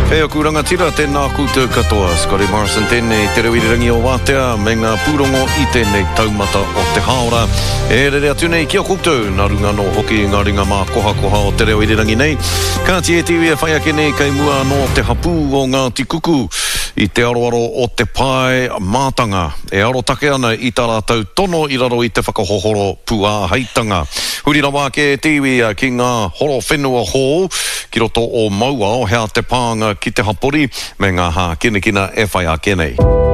Kei o kuranga tira tēnā koutou katoa. Scotty Morrison tēnei te rewirangi o wātea me ngā pūrongo i tēnei taumata o te haora. E rere atu nei kia koutou, nā runga no hoki ngā ringa mā koha o te rewirangi nei. Ka tie tiwi e whai ake nei kei mua no te hapū o ngā tikuku i te aroaro o te pae mātanga. E aro take ana i tā rātou tono i raro i te whakahohoro puā haitanga. Hurira wā ke tiwi ki ngā horo whenua hō, ki roto o maua o hea te pānga ki te hapori me ngā hā kinekina e whai ake nei.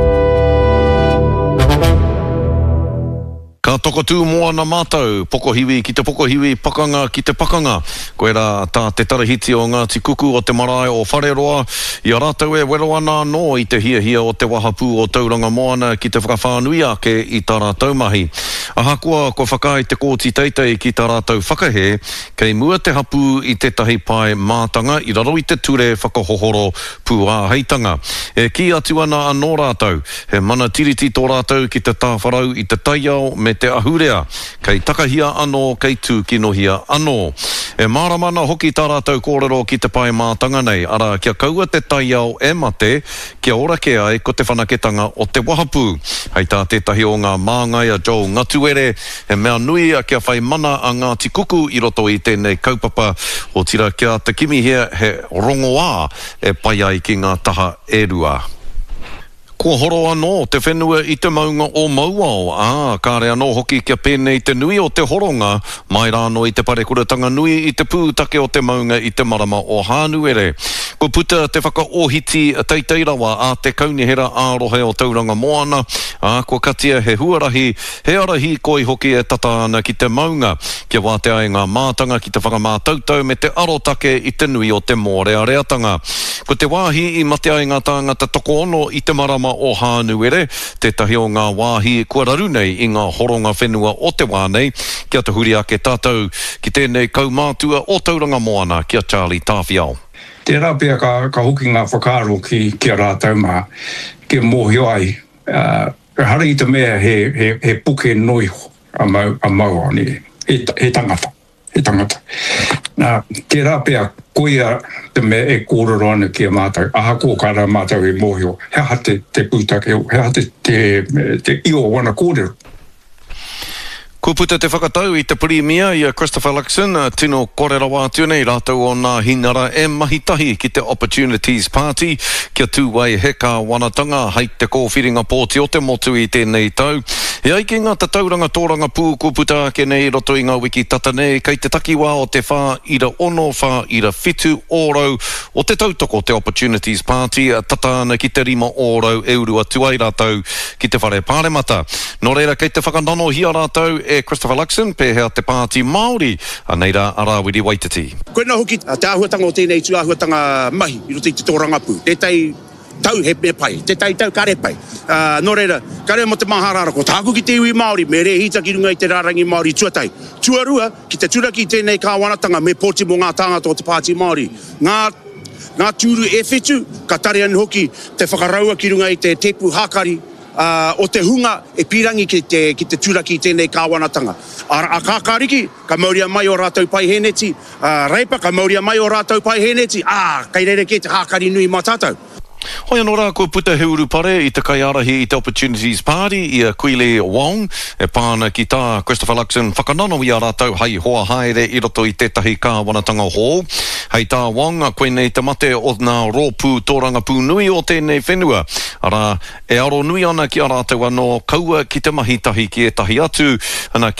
Ka tokotū moana mātou, pokohiwi ki te pokohiwi, pakanga ki te pakanga. Koe rā tā te tarahiti o ngā tikuku o te marae o Whareroa. I a rātou e wero ana no i te hia o te wahapū o tauranga moana ki te whakawhānui ake i tā rātou mahi. Ahakoa ko whakai te kōti teitei ki tā rātou whakahe, kei mua te hapū i te tahi pae mātanga i raro i te ture whakahohoro puā heitanga. E ki atu ana anō rātou, he mana tiriti tō rātou ki te tāwharau i te taiao me te ahurea, kei takahia anō, kei tūkinohia anō. E māramana hoki tā rātou kōrero ki te pae mātanga nei, ara kia kaua te taiao e mate, kia ora ke ai ko te whanaketanga o te wahapū. Hei tā tētahi o ngā māngai a Joe Ngatuere, he mea nui a kia whai mana a ngā tikuku i roto i tēnei kaupapa o tira kia te kimi hea he rongoā e pai ai ki ngā taha e rua. Ko horo anō te whenua i te maunga o Mauao. Kāre anō hoki kia pēnei te nui o te horonga, mai rāno i te parekuratanga nui i te pūtake o te maunga i te marama o Hānuere. Ko puta te whakaohiti teitei rawa a te kaunihera ārohe o tauranga moana, ko katia he huarahi, he arahi koi hoki e tata ana ki te maunga, kia wāte ai ngā mātanga ki te whakamātautau me te arotake i te nui o te mōreareatanga. Ko te wāhi i mate ai ngā tāngata toko ono i te marama o Hānuere, tētahi o ngā wāhi kua raru nei i ngā horonga whenua o te wānei, kia te huri ake tātou ki tēnei kaumātua o tauranga moana, kia Charlie Tāwhiao. Tērā pia ka hoki ngā whakaaro ki a rātou mā, ki mōhio ai. Hara i te mea he puke noi a maua ni, he tangata. Nā, tērā pia koia te mea e kōrero ana ki a mātou, ahako kāra mātou e mōhio, hea te pūtake, hea te io wana kōrero. Ko puta te whakatau i te Premier i a Christopher Luxon, tino korera wātua nei rātou o ngā hinara e mahitahi ki te Opportunities Party, kia tūwai heka wanatanga hei te kōwhiringa pōti o te motu i tēnei tau. E ai ki ngā tauranga tōranga pū ko puta ake nei roto i ngā wiki tata nei, kei te takiwā o te whā ira ono, whā ira whitu ōrau o te tautoko te Opportunities Party, tata ana ki te rima ōrau e urua tuai rātou ki te whare pāremata. Nō reira kei te whakanano hia rātou e Christopher Luxon, pēhea te pāti Māori, a neira Arawiri Waititi. Koe nā hoki te āhuatanga o tēnei tu āhuatanga mahi, i roto i te tōranga pū. Tētai tau he pai, tētai tau kare pai. Nō reira, kare mo te maharara, ko tāku ki te iwi Māori, me re hita ki runga i te rārangi Māori tuatai. Tuarua, ki te turaki tēnei kāwanatanga, me pōti mo ngā tāngata o te pāti Māori. Ngā tūru e whetu, ka tare anu hoki te whakaraua ki runga i te tepu hākari, o te hunga e pirangi ki te turaki tēnei kāwanatanga. A kākāriki, ka mauria mai o rātou pai heneti, reipa, ka mauria mai o rātou pai heneti, kei reire ke te hākari nui mā tātou. Hoi anō rā, ko puta he uru pare i te kaiarahi i te Opportunities Party i a Kuile Wong, e pāna ki tā Christopher Luxon whakanano i a rātou hei hoa haere i roto i tētahi kāwanatanga hō. Hei tā Wong, a koe nei te mate o ngā rōpū tōranga pū nui o tēnei whenua. Ara, e aro nui ana ki a rātou anō kaua ki te mahi tahi ki e tahi atu, ana